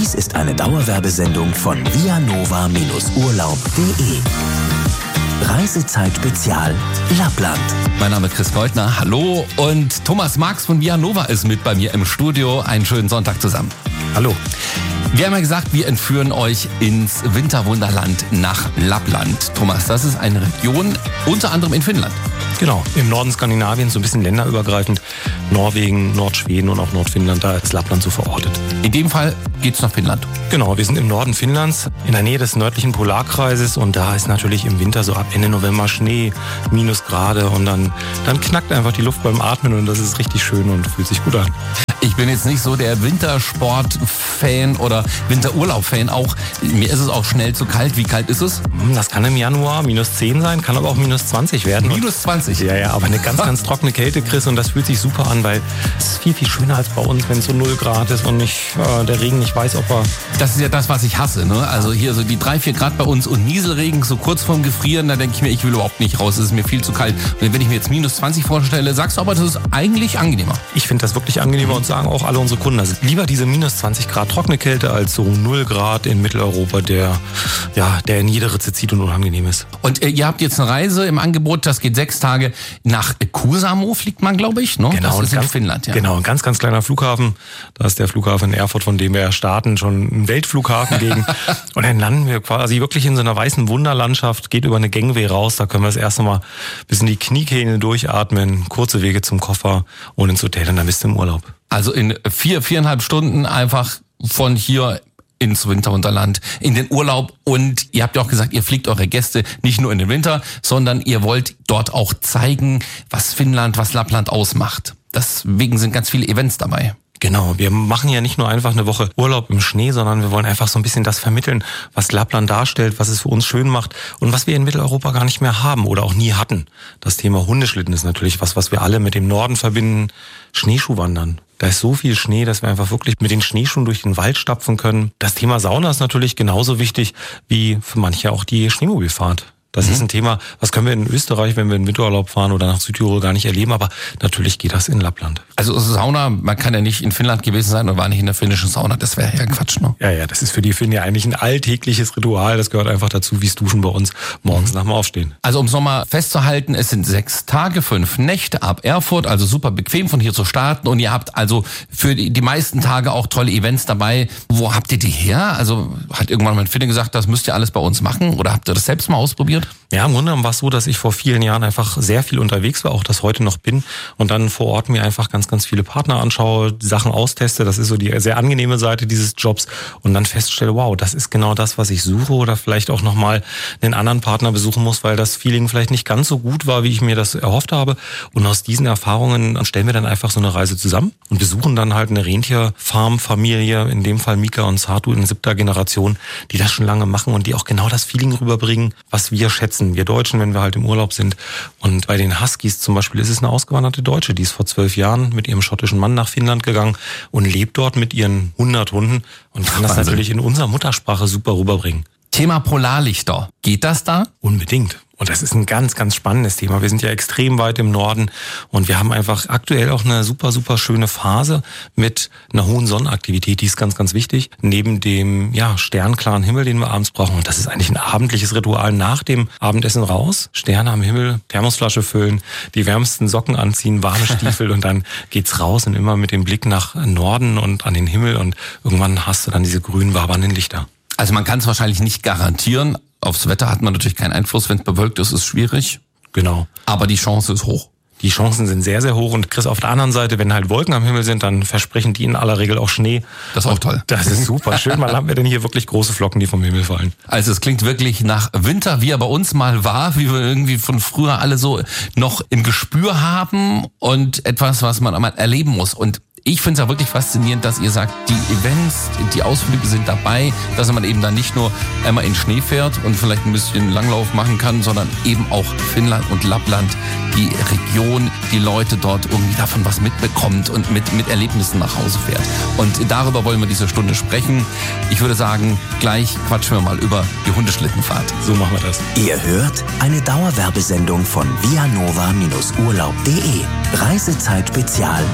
Dies ist eine Dauerwerbesendung von vianova-urlaub.de. Reisezeit Spezial Lappland. Mein Name ist Chris Goldner, hallo, und Thomas Marx von Vianova ist mit bei mir im Studio. Einen schönen Sonntag zusammen. Hallo. Wir haben ja gesagt, wir entführen euch ins Winterwunderland nach Lappland. Thomas, das ist eine Region, unter anderem in Finnland. Genau, im Norden Skandinaviens, so ein bisschen länderübergreifend. Norwegen, Nordschweden und auch Nordfinnland, da ist Lappland so verortet. In dem Fall geht's nach Finnland. Genau, wir sind im Norden Finnlands, in der Nähe des nördlichen Polarkreises, und da ist natürlich im Winter so ab Ende November Schnee, Minusgrade, und dann knackt einfach die Luft beim Atmen, und das ist richtig schön und fühlt sich gut an. Ich bin jetzt nicht so der Wintersport-Fan oder Winterurlaub-Fan. Auch mir ist es auch schnell zu kalt. Wie kalt ist es? Das kann im Januar -10 sein, kann aber auch -20 werden. -20? Ja, aber eine ganz trockene Kälte, Chris, und das fühlt sich super an, weil es ist viel schöner als bei uns, wenn es so 0 Grad ist und der Regen nicht weiß, ob er... Das ist ja das, was ich hasse, ne? Also hier so die 3-4 Grad bei uns und Nieselregen so kurz vorm Gefrieren, da denke ich mir, ich will überhaupt nicht raus, es ist mir viel zu kalt. Und wenn ich mir jetzt -20 vorstelle, sagst du aber, das ist eigentlich angenehmer. Ich finde das wirklich angenehmer, und sagen auch alle unsere Kunden, also lieber diese -20 Grad trockene Kälte als so 0 Grad in Mitteleuropa, der in jede Ritze zieht und unangenehm ist. Und ihr habt jetzt eine Reise im Angebot, das geht 6 Tage nach Kuusamo, fliegt man, glaube ich, ne? Genau, das ist in Finnland, ja. Genau, ein ganz kleiner Flughafen. Da ist der Flughafen in Erfurt, von dem wir starten, schon ein Weltflughafen gegen. Und dann landen wir quasi wirklich in so einer weißen Wunderlandschaft, geht über eine Gangway raus, da können wir das erste Mal bis in die Kniekehlen durchatmen, kurze Wege zum Koffer und ins Hotel, und dann bist du im Urlaub. Also in 4,5 Stunden einfach von hier ins Winterwunderland, in den Urlaub. Und ihr habt ja auch gesagt, ihr fliegt eure Gäste nicht nur in den Winter, sondern ihr wollt dort auch zeigen, was Finnland, was Lappland ausmacht. Deswegen sind ganz viele Events dabei. Genau, wir machen ja nicht nur einfach eine Woche Urlaub im Schnee, sondern wir wollen einfach so ein bisschen das vermitteln, was Lappland darstellt, was es für uns schön macht und was wir in Mitteleuropa gar nicht mehr haben oder auch nie hatten. Das Thema Hundeschlitten ist natürlich was wir alle mit dem Norden verbinden. Schneeschuhwandern. Da ist so viel Schnee, dass wir einfach wirklich mit den Schneeschuhen durch den Wald stapfen können. Das Thema Sauna ist natürlich genauso wichtig wie für manche auch die Schneemobilfahrt. Das ist ein Thema, was können wir in Österreich, wenn wir in Winterurlaub fahren oder nach Südtirol, gar nicht erleben, aber natürlich geht das in Lappland. Also Sauna, man kann ja nicht in Finnland gewesen sein und war nicht in der finnischen Sauna, das wäre ja Quatsch, ne? Ja, das ist für die Finnen ja eigentlich ein alltägliches Ritual, das gehört einfach dazu, wie es Duschen bei uns morgens nach dem Aufstehen. Also um es nochmal festzuhalten, es sind 6 Tage, 5 Nächte ab Erfurt, also super bequem von hier zu starten, und ihr habt also für die meisten Tage auch tolle Events dabei. Wo habt ihr die her? Also hat irgendwann mein Finne gesagt, das müsst ihr alles bei uns machen, oder habt ihr das selbst mal ausprobiert? Ja, im Grunde war es so, dass ich vor vielen Jahren einfach sehr viel unterwegs war, auch das heute noch bin, und dann vor Ort mir einfach ganz viele Partner anschaue, Sachen austeste. Das ist so die sehr angenehme Seite dieses Jobs, und dann feststelle, wow, das ist genau das, was ich suche, oder vielleicht auch nochmal einen anderen Partner besuchen muss, weil das Feeling vielleicht nicht ganz so gut war, wie ich mir das erhofft habe. Und aus diesen Erfahrungen stellen wir dann einfach so eine Reise zusammen und besuchen dann halt eine Rentierfarm-Familie, in dem Fall Mika und Satu in 7. Generation, die das schon lange machen und die auch genau das Feeling rüberbringen, was wir schätzen, wir Deutschen, wenn wir halt im Urlaub sind. Und bei den Huskies zum Beispiel ist es eine ausgewanderte Deutsche, die ist vor 12 Jahren mit ihrem schottischen Mann nach Finnland gegangen und lebt dort mit ihren 100 Hunden und kann das natürlich in unserer Muttersprache super rüberbringen. Thema Polarlichter. Geht das da? Unbedingt. Und das ist ein ganz spannendes Thema. Wir sind ja extrem weit im Norden und wir haben einfach aktuell auch eine super schöne Phase mit einer hohen Sonnenaktivität. Die ist ganz wichtig. Neben dem sternklaren Himmel, den wir abends brauchen. Und das ist eigentlich ein abendliches Ritual nach dem Abendessen raus. Sterne am Himmel, Thermosflasche füllen, die wärmsten Socken anziehen, warme Stiefel und dann geht's raus und immer mit dem Blick nach Norden und an den Himmel. Und irgendwann hast du dann diese grünen, wabernden Lichter. Also man kann es wahrscheinlich nicht garantieren. Aufs Wetter hat man natürlich keinen Einfluss. Wenn es bewölkt ist, ist es schwierig. Genau. Aber die Chance ist hoch. Die Chancen sind sehr hoch. Und Chris, auf der anderen Seite, wenn halt Wolken am Himmel sind, dann versprechen die in aller Regel auch Schnee. Das ist auch toll. Das ist super schön. Wann haben wir denn hier wirklich große Flocken, die vom Himmel fallen? Also es klingt wirklich nach Winter, wie er bei uns mal war, wie wir irgendwie von früher alle so noch im Gespür haben und etwas, was man einmal erleben muss. Und ich finde es ja wirklich faszinierend, dass ihr sagt, die Events, die Ausflüge sind dabei, dass man eben dann nicht nur einmal in Schnee fährt und vielleicht ein bisschen Langlauf machen kann, sondern eben auch Finnland und Lappland, die Region, die Leute dort irgendwie davon was mitbekommt und mit Erlebnissen nach Hause fährt. Und darüber wollen wir diese Stunde sprechen. Ich würde sagen, gleich quatschen wir mal über die Hundeschlittenfahrt. So machen wir das. Ihr hört eine Dauerwerbesendung von vianova-urlaub.de. Reisezeit Spezial